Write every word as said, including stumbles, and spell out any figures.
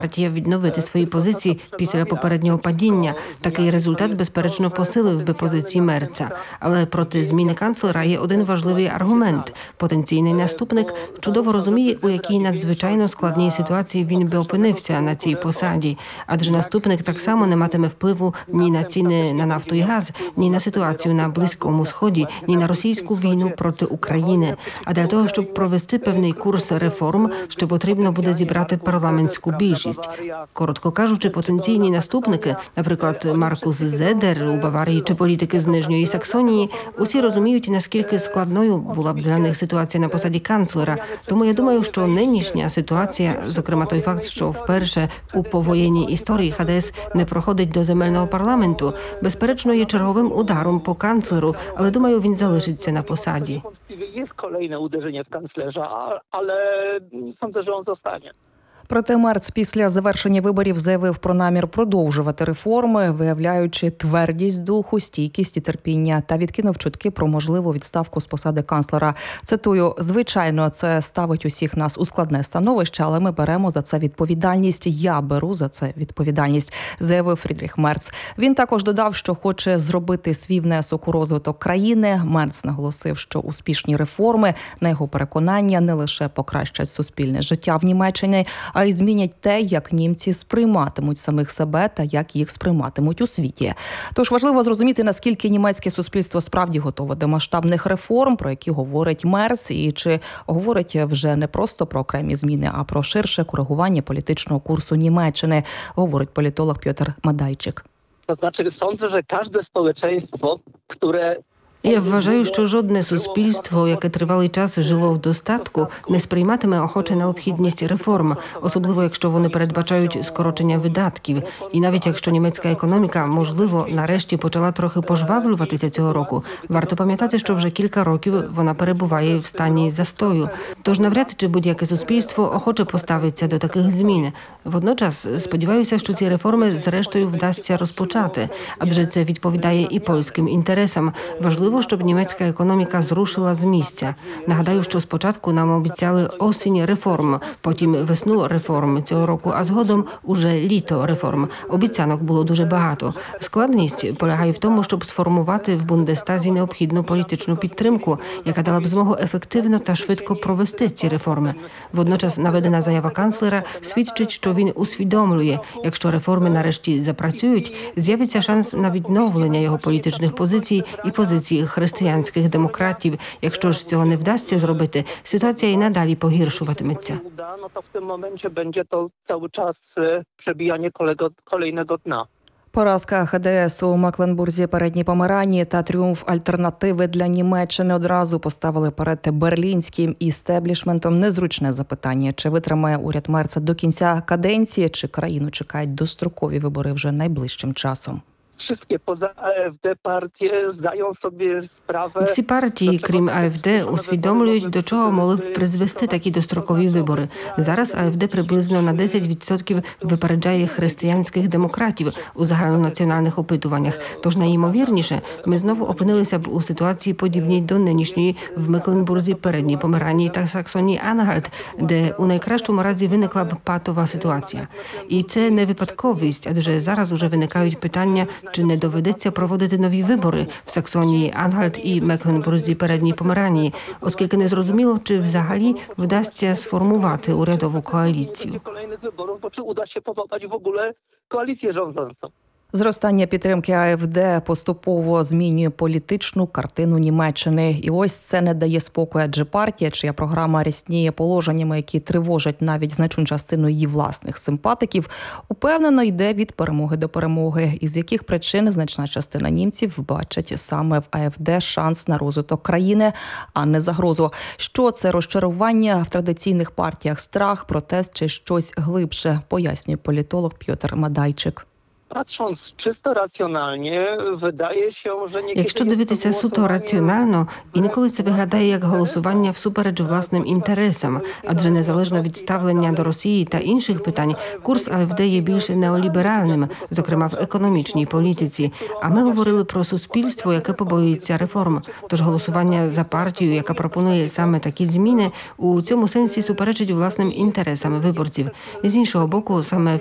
Партія відновити свої позиції після попереднього падіння. Такий результат, безперечно, посилив би позиції Мерца. Але проти зміни канцлера є один важливий аргумент. Потенційний наступник чудово розуміє, у якій надзвичайно складній ситуації він би опинився на цій посаді. Адже наступник так само не матиме впливу ні на ціни на нафту і газ, ні на ситуацію на Близькому Сході, ні на російську війну проти України. А для того, щоб провести певний курс реформ, що потрібно буде зібрати парламентську більшість. Коротко кажучи, потенційні наступники, наприклад, Маркус Зедер у Баварії чи політики з Нижньої Саксонії, усі розуміють, наскільки складною була б для них ситуація на посаді канцлера. Тому я думаю, що нинішня ситуація, зокрема той факт, що вперше у повоєнній історії ХДС не проходить до земельного парламенту, безперечно, є черговим ударом по канцлеру, але думаю, він залишиться на посаді. Є kolejne uderzenie w kanclerza, ale sądzę, że on zostanie. Проте Мерц після завершення виборів заявив про намір продовжувати реформи, виявляючи твердість духу, стійкість і терпіння, та відкинув чутки про можливу відставку з посади канцлера. Цитую: «Звичайно, це ставить усіх нас у складне становище, але ми беремо за це відповідальність. Я беру за це відповідальність», – заявив Фрідріх Мерц. Він також додав, що хоче зробити свій внесок у розвиток країни. Мерц наголосив, що успішні реформи, на його переконання, не лише покращать суспільне життя в Німеччині, а й змінять те, як німці сприйматимуть самих себе та як їх сприйматимуть у світі. Тож важливо зрозуміти, наскільки німецьке суспільство справді готове до масштабних реформ, про які говорить Мерц, і чи говорить вже не просто про окремі зміни, а про ширше коригування політичного курсу Німеччини, говорить політолог Пьотр Мадайчик. To znaczy, sądzę, że każde społeczeństwo, które Я вважаю, що жодне суспільство, яке тривалий час жило в достатку, не сприйматиме охоче необхідність реформ, особливо якщо вони передбачають скорочення видатків. І навіть якщо німецька економіка, можливо, нарешті почала трохи пожвавлюватися цього року, варто пам'ятати, що вже кілька років вона перебуває в стані застою. Тож навряд чи будь-яке суспільство охоче поставиться до таких змін. Водночас, сподіваюся, що ці реформи зрештою вдасться розпочати, адже це відповідає і польським інтересам. Важливо, щоб німецька економіка зрушила з місця. Нагадаю, що спочатку нам обіцяли осінь реформ, потім весну реформ цього року, а згодом уже літо реформ. Обіцянок було дуже багато. Складність полягає в тому, щоб сформувати в Бундестазі необхідну політичну підтримку, яка дала б змогу ефективно та швидко провести ці реформи. Водночас наведена заява канцлера свідчить, що він усвідомлює, якщо реформи нарешті запрацюють, з'явиться шанс на відновлення його політичних позицій і позицій християнських демократів. Якщо ж цього не вдасться зробити, ситуація і надалі погіршуватиметься. No to w tym momencie będzie to cały czas przebijanie kolejnego dna. Поразка ХДС у Мекленбурзі, Передній Померанії та тріумф альтернативи для Німеччини одразу поставили перед берлінським істеблішментом незручне запитання: чи витримає уряд Мерца до кінця каденції, чи країну чекають дострокові вибори вже найближчим часом. Wszystkie poza АФД партії здають собі справу. Всі партії, крім АФД, усвідомлюють, до чого могли б призвести такі дострокові вибори. Зараз АФД приблизно на десять відсотків випереджає християнських демократів у загальнонаціональних опитуваннях. Тож найімовірніше, ми знову опинилися б у ситуації подібній до нинішньої в Мекленбурзі, Передній Померанії та Саксонії-Ангальт, де у найкращому разі виникла б патова ситуація. І це не випадковість, адже зараз уже виникають питання, чи не доведеться проводити нові вибори в Саксонії, Ангальт і Мекленбурзі, Передній Померанії, оскільки не зрозуміло, чи взагалі вдасться сформувати урядову коаліцію. Чи вдасться поwołać в ogóle коаліцію rządzącą. Зростання підтримки АФД поступово змінює політичну картину Німеччини. І ось це не дає спокою, адже партія, чия програма рясніє положеннями, які тривожать навіть значну частину її власних симпатиків, упевнено йде від перемоги до перемоги, із яких причин значна частина німців бачать саме в АФД шанс на розвиток країни, а не загрозу. Що це: розчарування в традиційних партіях, страх, протест чи щось глибше, пояснює політолог Пьотр Мадайчик. Patrząc czysto racjonalnie, wydaje się, że niekiedy Якщо jest дивитися to суто głosowanie раціонально, інколи це виглядає як голосування всупереч власним інтересам, адже незалежно від ставлення до Росії та інших питань, курс АФД є більш неоліберальним, зокрема в економічній політиці. А ми говорили про суспільство, яке побоюється реформ. Тож голосування за партію, яка пропонує саме такі зміни, у цьому сенсі суперечить власним інтересам виборців. З іншого боку, саме в